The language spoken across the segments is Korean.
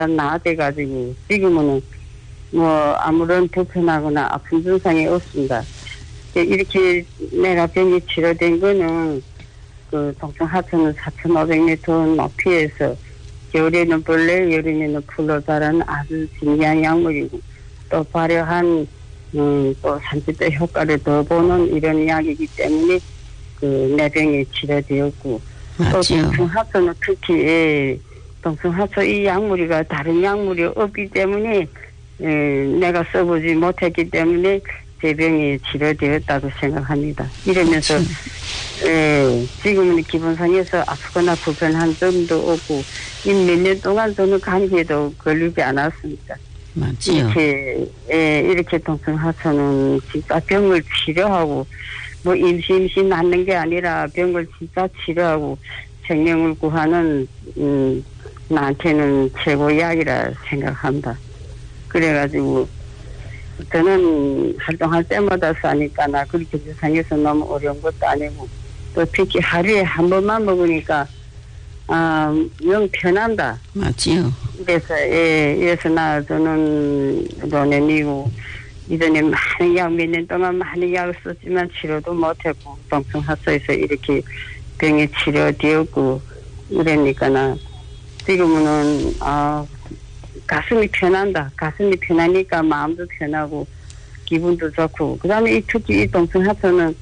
나아돼가지고 지금은 뭐 아무런 불편하거나 아픈 증상이 없습니다. 이렇게 내가 병이 치료된 거는 그 동청 하천은 4,500m 높이에서 겨울에는 벌레, 여름에는 풀로 자라는 아주 신기한 약물이고 또 발효한 또 산지도 효과를 더 보는 이런 약이기 때문에 그 내 병이 치료되었고 또 동청 하천은 특히 동청 하천 이 약물이가 다른 약물이 없기 때문에 내가 써보지 못했기 때문에 제 병이 치료되었다고 생각합니다. 이러면서 지금은 기본상에서 아프거나 불편한 점도 없고 몇 년 동안 저는 감기에도 걸리지 않았습니다. 맞지요. 이렇게 동청하천은 진짜 병을 치료하고 뭐 임시 낫는 게 아니라 병을 진짜 치료하고 생명을 구하는 나한테는 최고 약이라 생각합니다. 그래가지고 저는 활동할 때마다 싸니까 나 그렇게 세상에서 너무 어려운 것도 아니고 또 특히 하루에 한 번만 먹으니까 영 편한다. 맞지요. 그래서 저는 노년이고 이전에 많은 약 몇 년 동안 많은 약을 썼지만 치료도 못했고 동청하천에서 이렇게 병이 치료되었고 이러니까 나 지금은 가슴이 편한다. 가슴이 편하니까 마음도 편하고 기분도 좋고 그다음에 특히 이 동청하천은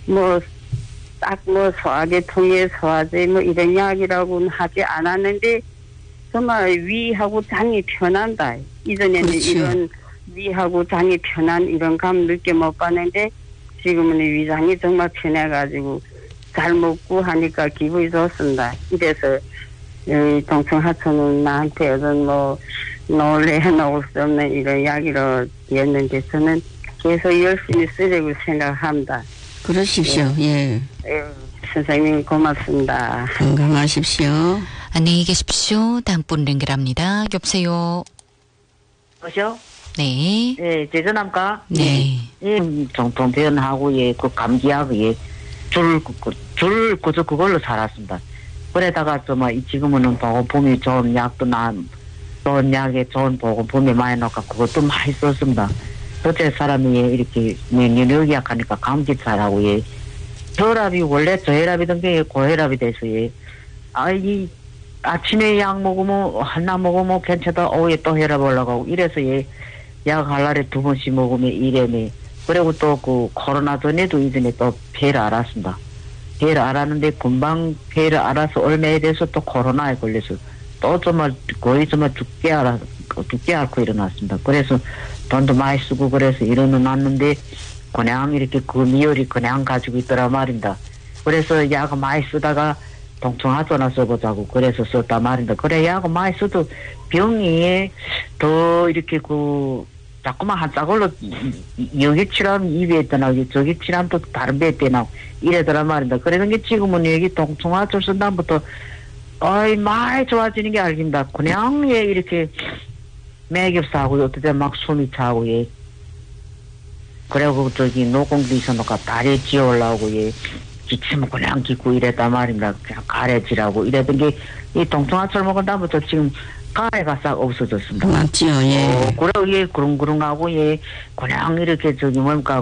딱 소화계통에 소화제 이런 약이라고는 하지 않았는데 정말 위하고 장이 편한다. 이전에는 그렇죠. 이런 위하고 장이 편한 이런 감 느껴 못 봤는데 지금은 위장이 정말 편해가지고 잘 먹고 하니까 기분이 좋습니다. 이래서 이 동청하천은 나한테 어떤 놓을 수 없는 이런 약이로 되었는데 저는 계속 열심히 쓰려고 생각합니다. 그러십시오. 예. 선생님 고맙습니다. 건강하십시오. 안녕히 계십시오. 다음 분 연결합니다. 여보세요. 여보세요? 네. 예, 제전함까? 네. 정통변하고, 그 감기약, 그저 그걸로 살았습니다. 그러다가, 지금은 보건품이 좋은 약도 좋은 약에 좋은 보건품이 많이 나니까 그것도 많이 썼습니다. 어째 사람이 이렇게 면역약 하니까 감기 잘하고, 혈압이 원래 저혈압이던 게 고혈압이 돼서, 아침에 약 먹으면, 하나 먹으면 괜찮다, 오후에 또 혈압 올라가고, 이래서 약 하루에 2번씩 먹으면 이래네. 그리고 또 코로나 전에도 이전에 또 폐를 앓았습니다. 폐를 앓았는데 금방 폐를 앓아서 얼마에 돼서 또 코로나에 걸려서 또 거의 죽게 앓고 일어났습니다. 그래서 돈도 많이 쓰고 그래서 일어났는데 그냥 이렇게 그 미열이 그냥 가지고 있더라 말입니다. 그래서 약을 많이 쓰다가 동청하천을 써보자고 그래서 썼단 말입니다. 그래 약을 많이 써도 병이 더 이렇게 자꾸만 한짝으로 여기 칠하면 입에 있다나고 저기 칠하면 또 다른 배에 있다나고 이래더라 말입니다. 그러는 게 지금은 여기 동청하천 쓴 다음부터 많이 좋아지는 게 알겠습니다. 그냥 이렇게 맥엽사하고 어떨 때 막 숨이 차고 그리고 노공도 있어놓고 다리에 지어 올라오고 기침은 그냥 기고 이랬단 말입니다. 그냥 가래지라고 이랬던 게 이 동청하천을 먹은 다음부터 지금 가래가 싹 없어졌습니다. 맞지요. 예. 그리고 그릉그릉하고 그냥 이렇게 뭡니까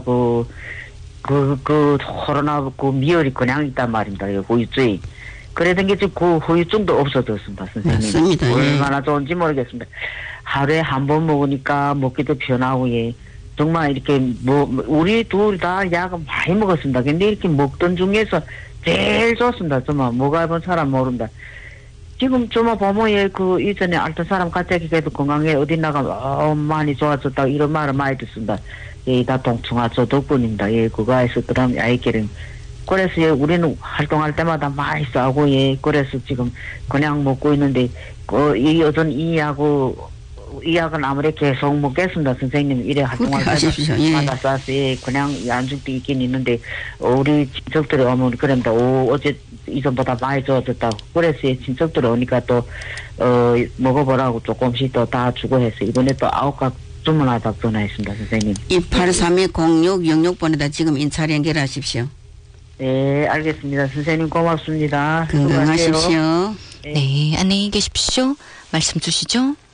코로나 미열이 그냥 있단 말입니다. 후유증이. 그랬던 게 지금 그 후유증도 없어졌습니다, 선생님. 맞습니다. 얼마나 좋은지 모르겠습니다. 하루에 한 번 먹으니까 먹기도 편하고 정말 이렇게 우리 둘 다 약을 많이 먹었습니다. 근데 이렇게 먹던 중에서 제일 좋습니다. 정말 뭐가 해본 사람 모른다. 지금 정말 보면 이전에 앓던 사람 갑자기 그래도 건강에 어디 나가면 많이 좋아졌다 이런 말을 많이 듣습니다. 다 동청하천 덕분입니다. 그거 했었더라면 아이들은 그래서 우리는 활동할 때마다 많이 싸고 그래서 지금 그냥 먹고 있는데 여전 이 약은 아무리 계속 먹겠습니다. 선생님 이래 활동할 때마다 싸서 그냥 안죽도 있긴 있는데 우리 친척들이 오면 그런다. 어제 이전보다 많이 좋아졌다고. 그래서 친척들이 오니까 또 먹어보라고 조금씩 또 다 주고 해서 이번에 또 9각 주문하다고 전화했습니다. 선생님. 283-0606번에다 지금 인차 연결하십시오. 네, 알겠습니다. 선생님 고맙습니다. 건강하십시오. 네, 안녕히 계십시오. 말씀 주시죠.